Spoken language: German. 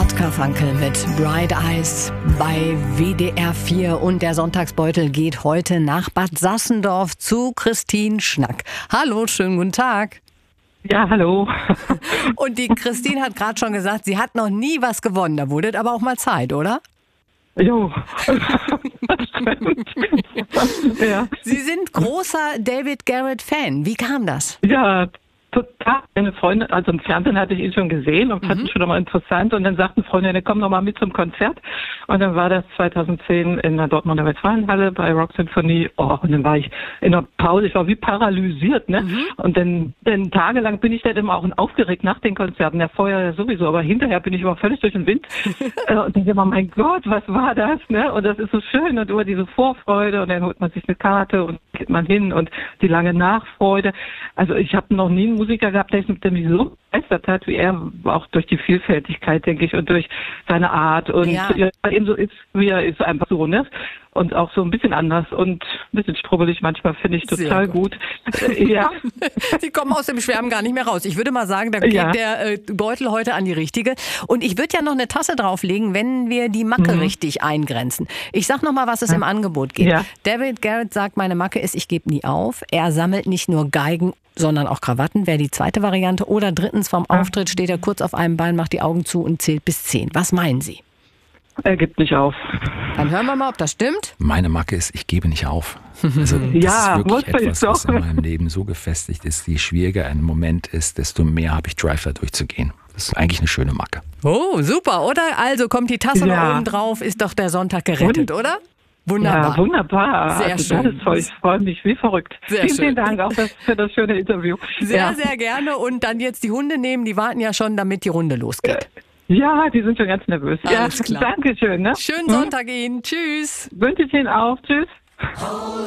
Karfunkel mit Bright Eyes bei WDR 4 und der Sonntagsbeutel geht heute nach Bad Sassendorf zu Christine Schnack. Hallo, schönen guten Tag. Ja, hallo. Und die Christine hat gerade schon gesagt, sie hat noch nie was gewonnen. Da wurde aber auch mal Zeit, oder? Jo. Das stimmt. Ja. Sie sind großer David Garrett-Fan. Wie kam das? Ja, total. Meine Freunde, also im Fernsehen hatte ich ihn schon gesehen und fand ihn schon mal interessant. Und dann sagten Freunde, komm doch mal mit zum Konzert. Und dann war das 2010 in der Dortmunder Westfalenhalle bei Rock Sinfonie. Oh, und dann war ich in der Pause, ich war wie paralysiert, ne? Und dann tagelang bin ich dann immer auch aufgeregt nach den Konzerten. Ja, vorher sowieso, aber hinterher bin ich immer völlig durch den Wind. Und denke immer, mein Gott, was war das, ne? Und das ist so schön und über diese Vorfreude und dann holt man sich eine Karte und geht man hin und die lange Nachfreude. Also ich habe noch nie einen Musiker gehabt, der mich so begeistert hat, wie er, auch durch die Vielfältigkeit, denke ich, und durch seine Art und Ja. eben so ist, wie er ist, einfach so, ne? Und auch so ein bisschen anders und ein bisschen strubbelig manchmal, finde ich total Sehr gut. Ja. Sie kommen aus dem Schwärmen gar nicht mehr raus. Ich würde mal sagen, da geht Ja. der Beutel heute an die Richtige. Und ich würde ja noch eine Tasse drauflegen, wenn wir die Macke richtig eingrenzen. Ich sag noch mal, was es im Angebot gibt. Ja. David Garrett sagt, meine Macke ist, ich gebe nie auf. Er sammelt nicht nur Geigen, sondern auch Krawatten, wäre die zweite Variante. Oder drittens, vom Auftritt steht er kurz auf einem Bein, macht die Augen zu und zählt bis 10. Was meinen Sie? Er gibt nicht auf. Dann hören wir mal, ob das stimmt. Meine Macke ist, ich gebe nicht auf. Also das Ja, ist wirklich wusste ich etwas, doch. was in meinem Leben so gefestigt ist. Je schwieriger ein Moment ist, desto mehr habe ich Drive da durchzugehen. Das ist eigentlich eine schöne Macke. Oh, super, oder? Also kommt die Tasse Ja. noch oben drauf, ist doch der Sonntag gerettet, oder? Ja, Wunderbar. wunderbar. Sehr Also, schön. Das ist toll. Ich freue mich wie verrückt. Sehr Vielen, schön. vielen Dank auch für das schöne Interview. Sehr, sehr gerne. Und dann jetzt die Hunde nehmen, die warten ja schon, damit die Runde losgeht. Ja, die sind schon ganz nervös. Alles klar. Danke schön. Ne? Schönen Sonntag Ihnen. Tschüss. Wünsche ich Ihnen auch. Tschüss.